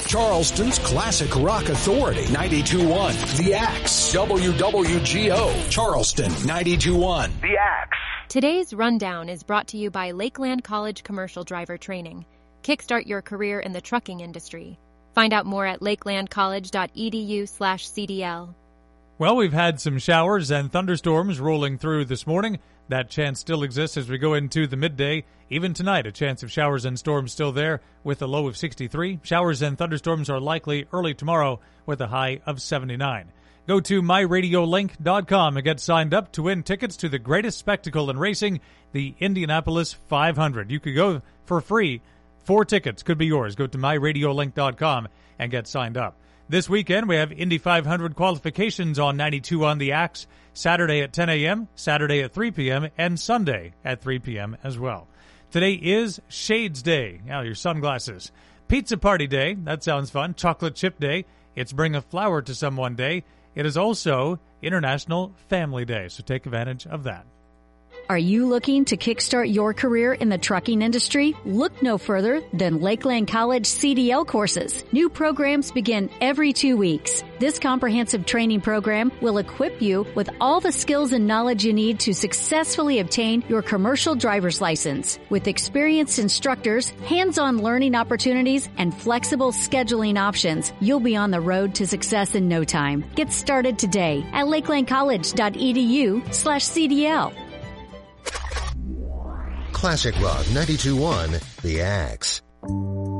Charleston's classic rock authority, 92.1 The Axe, WWGO, Charleston, 92.1 The Axe. Today's rundown is brought to you by Lakeland College Commercial Driver Training. Kickstart your career in the trucking industry. Find out more at lakelandcollege.edu/CDL. Well, we've had some showers and thunderstorms rolling through this morning. That chance still exists as we go into the midday. Even tonight, a chance of showers and storms still there with a low of 63. Showers and thunderstorms are likely early tomorrow with a high of 79. Go to myradiolink.com and get signed up to win tickets to the greatest spectacle in racing, the Indianapolis 500. You could go for free. 4 tickets could be yours. Go to myradiolink.com and get signed up. This weekend, we have Indy 500 qualifications on 92 on the Axe, Saturday at 10 a.m., Saturday at 3 p.m., and Sunday at 3 p.m. as well. Today is Shades Day. Now, your sunglasses. Pizza Party Day. That sounds fun. Chocolate Chip Day. It's Bring a Flower to Someone Day. It is also International Family Day, so take advantage of that. Are you looking to kickstart your career in the trucking industry? Look no further than Lakeland College CDL courses. New programs begin every 2 weeks. This comprehensive training program will equip you with all the skills and knowledge you need to successfully obtain your commercial driver's license. With experienced instructors, hands-on learning opportunities, and flexible scheduling options, you'll be on the road to success in no time. Get started today at lakelandcollege.edu/CDL. Classic Rock 92.1 The Axe.